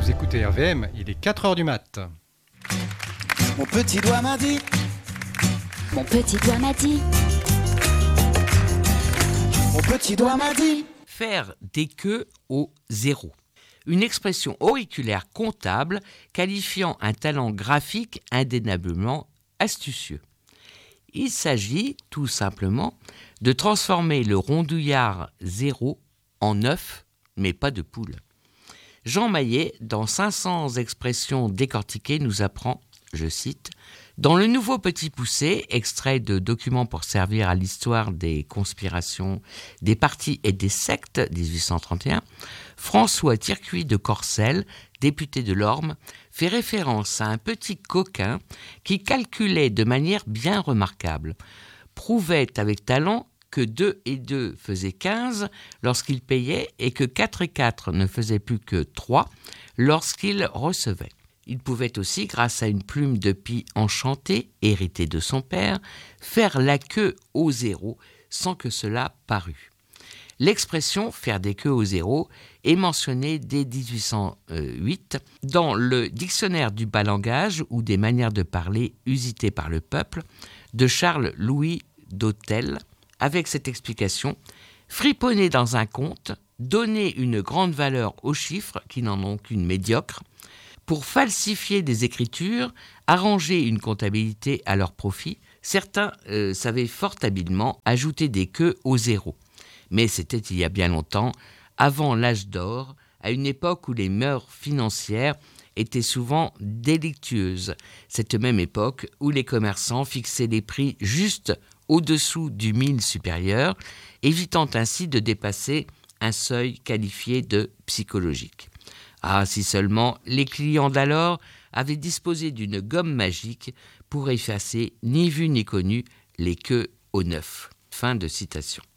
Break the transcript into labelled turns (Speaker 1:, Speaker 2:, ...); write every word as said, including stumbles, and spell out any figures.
Speaker 1: Vous écoutez R V M, il est quatre heures du mat.
Speaker 2: Mon petit doigt m'a dit.
Speaker 3: Mon petit doigt m'a dit.
Speaker 2: Mon petit doigt m'a dit.
Speaker 4: Faire des queues au zéro. Une expression auriculaire comptable qualifiant un talent graphique indéniablement astucieux. Il s'agit tout simplement de transformer le rondouillard zéro en œuf, mais pas de poule. Jean Maillet, dans cinq cents expressions décortiquées, nous apprend, je cite, « Dans le nouveau Petit Poucet, extrait de Documents pour servir à l'histoire des conspirations, des partis et des sectes, dix-huit cent trente et un, François Tircuit de Corcelles, député de l'Orme, fait référence à un petit coquin qui calculait de manière bien remarquable, prouvait avec talent que deux et deux faisaient quinze lorsqu'il payait et que quatre et quatre ne faisaient plus que trois lorsqu'il recevait. Il pouvait aussi, grâce à une plume de pie enchantée, héritée de son père, faire la queue au zéro sans que cela parût. L'expression « faire des queues au zéro » est mentionnée dès dix-huit cent huit dans le Dictionnaire du bas langage ou des manières de parler usitées par le peuple de Charles-Louis d'Hôtel, avec cette explication « friponner dans un compte, donner une grande valeur aux chiffres qui n'en ont qu'une médiocre, pour falsifier des écritures, arranger une comptabilité à leur profit, certains euh, savaient fort habilement ajouter des queues au zéro. Mais c'était il y a bien longtemps, avant l'âge d'or, à une époque où les mœurs financières étaient souvent délictueuses. Cette même époque où les commerçants fixaient les prix juste au-dessous du mille supérieur, évitant ainsi de dépasser un seuil qualifié de psychologique. Ah, si seulement les clients d'alors avaient disposé d'une gomme magique pour effacer, ni vu ni connu, les queues au neuf. Fin de citation.